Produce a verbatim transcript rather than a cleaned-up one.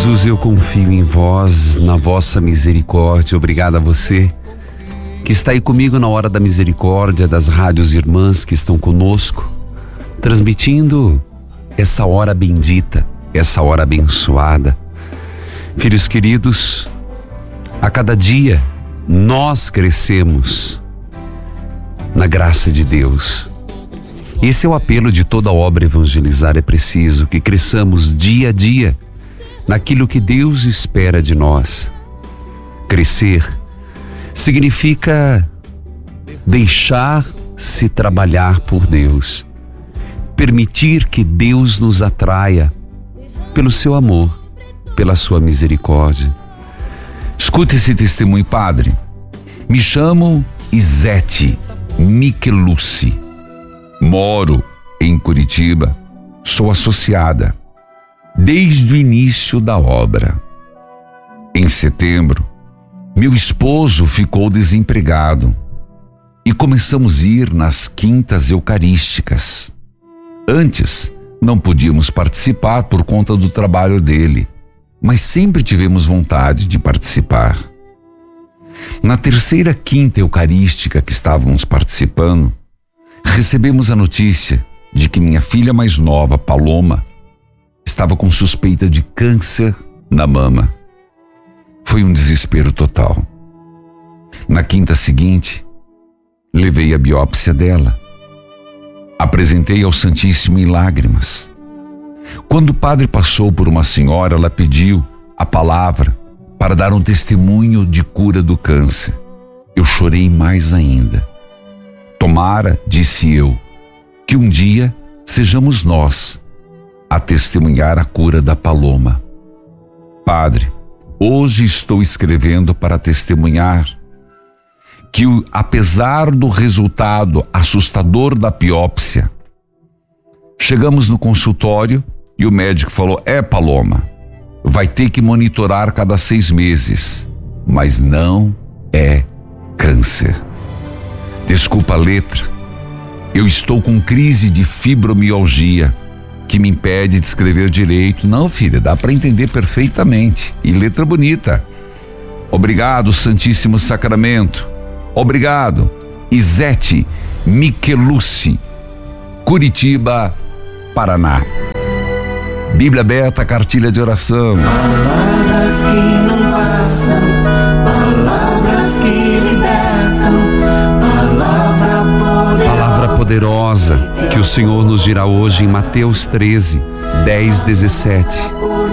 Jesus, eu confio em vós, na vossa misericórdia. Obrigado a você que está aí comigo na hora da misericórdia, das rádios irmãs que estão conosco, transmitindo essa hora bendita, essa hora abençoada. Filhos queridos, a cada dia nós crescemos na graça de Deus. Esse é o apelo de toda obra evangelizar. É preciso que cresçamos dia a dia naquilo que Deus espera de nós. Crescer significa deixar-se trabalhar por Deus, permitir que Deus nos atraia pelo seu amor, pela sua misericórdia. Escute esse testemunho, padre. Me chamo Izete Michelucci. Moro em Curitiba. Sou associada desde o início da obra. Em setembro, meu esposo ficou desempregado e começamos a ir nas quintas eucarísticas. Antes, não podíamos participar por conta do trabalho dele, mas sempre tivemos vontade de participar. Na terceira quinta eucarística que estávamos participando, recebemos a notícia de que minha filha mais nova, Paloma, estava com suspeita de câncer na mama. Foi um desespero total. Na quinta seguinte, levei a biópsia dela. Apresentei ao Santíssimo em lágrimas. Quando o padre passou por uma senhora, ela pediu a palavra para dar um testemunho de cura do câncer. Eu chorei mais ainda. Tomara, disse eu, que um dia sejamos nós a testemunhar a cura da Paloma. Padre, hoje estou escrevendo para testemunhar que, apesar do resultado assustador da biópsia, chegamos no consultório e o médico falou: é, Paloma, vai ter que monitorar cada seis meses, mas não é câncer. Desculpa a letra, eu estou com crise de fibromialgia que me impede de escrever direito. Não, filha, dá para entender perfeitamente. E letra bonita. Obrigado, Santíssimo Sacramento. Obrigado, Izete Michelucci, Curitiba, Paraná. Bíblia aberta, cartilha de oração. Palavras que não passam, palavras que libertam, palavra poderosa. Palavra poderosa que o Senhor nos dirá hoje em Mateus treze, dez, dezessete.